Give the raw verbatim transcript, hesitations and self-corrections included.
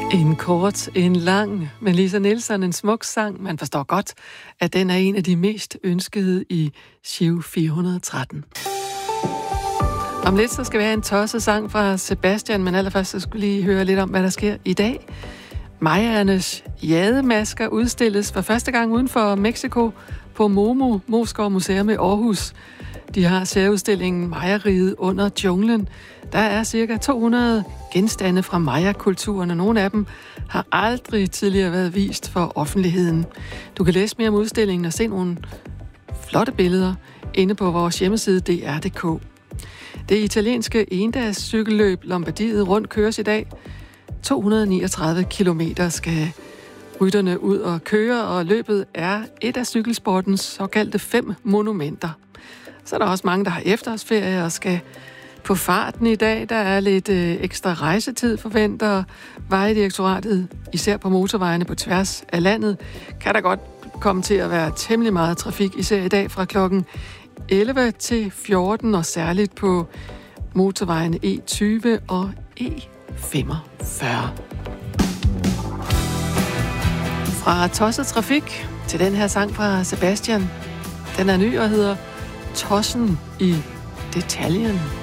En kort, en lang, men Lisa Nielsen, en smuk sang. Man forstår godt, at den er en af de mest ønskede i Giro fire hundrede og tretten. Om lidt så skal vi have en tosset sang fra Sebastian, men allerførst så skulle lige høre lidt om, hvad der sker i dag. Mayaernes jademasker udstilles for første gang uden for Mexico på Momo, Moskov Museum i Aarhus. De har særudstillingen Maya-riget under junglen. Der er cirka to hundrede genstande fra Maya-kulturen, og nogle af dem har aldrig tidligere været vist for offentligheden. Du kan læse mere om udstillingen og se nogle flotte billeder inde på vores hjemmeside D R punktum d k. Det italienske endags cykelløb Lombardiet rundt køres i dag. to hundrede og niogtredive kilometer skal rytterne ud og køre, og løbet er et af cykelsportens såkaldte fem monumenter. Så er der også mange, der har efterårsferie og skal på farten i dag. Der er lidt øh, ekstra rejsetid forventer Vejdirektoratet, især på motorvejene på tværs af landet. Kan der godt komme til at være temmelig meget trafik, især i dag fra klokken elleve til fjorten, og særligt på motorvejene E tyve og E femogfyrre. Fra tosset trafik til den her sang fra Sebastian. Den er ny og hedder Tossen i detaljen.